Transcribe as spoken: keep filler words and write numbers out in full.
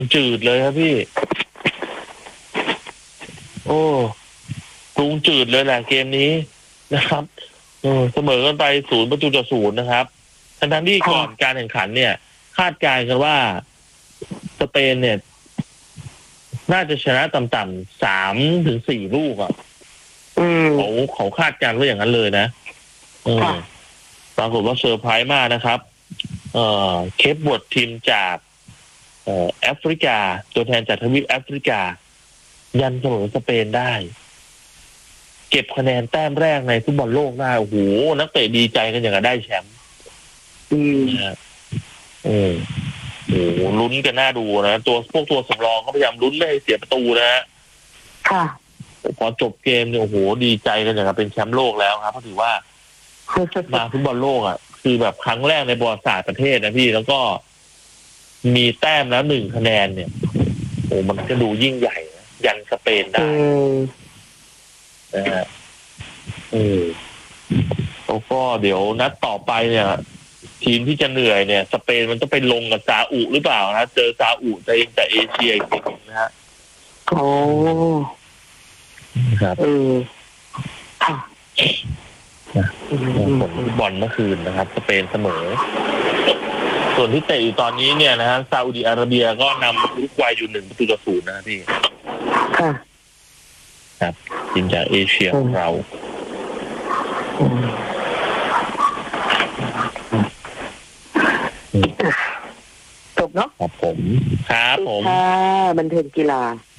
จืดเลยครับพี่โอ้ปรุงจืดเลยแหละเกมนี้นะครับเออเสมอกันไปศูนย์ประตูต่อศูนย์นะครับทั้งทั้งที่ก่อนการแข่งขันเนี่ย คาดการณ์กันว่าสเปนเนี่ย น่าจะชนะต่ำๆสามถึงสี่ลูกอ่ะเขาเขาคาดการณ์ว่าอย่างนั้นเลยนะเออปรากฏว่าเซอร์ไพรส์มากนะครับ เอ่อเคปบวดทีมจากเอ่อแอฟริกาตัวแทนจากทวีปแอฟริกา ยันเสมอสเปนได้ เก็บคะแนนแต้มแรกในฟุตบอลโลกได้โอ้โหนักเตะดีใจกันอย่างกับได้แชมป์นะฮะโอ้โหลุ้นกันน่าดูนะตัวพวกตัวสำรองเขาพยายามลุ้นไม่ให้เสียประตูนะฮะค่ะพอจบเกมเนี่ยโอ้โหดีใจกันอย่างกับเป็นแชมป์โลกแล้วครับเพราะถือว่ามาฟุตบอลโลกอ่ะคือแบบครั้งแรกในประวัติศาสตร์ประเทศนะพี่แล้วก็มีแต้มแล้วหนึ่งคะแนนเนี่ยโอ้มันก็ดูยิ่งใหญ่นะยันสเปนได้นะฮะเออแล้วก็เดี๋ยวนัดต่อไปเนี่ยทีมที่จะเหนื่อยเนี่ยสเปนมันต้องไปลงกับซาอุหรือเปล่านะเจอซาอุจะเองแต่เอเชียอีกทีนึงนะฮะโอ้ครับเออค่ะผลฟุตบอลเมื่อคืนนะครับสเปนเสมอส่วนที่เตะอยู่ตอนนี้เนี่ยนะฮะซาอุดิอาระเบียก็นำอุรุกวัยอยู่หนึ่งประตูต่อศูนย์นะพี่ค่ะครับทีมจากเอเชียของเราจบเนาะครับผมครับผมค่ะบันเทิงกีฬา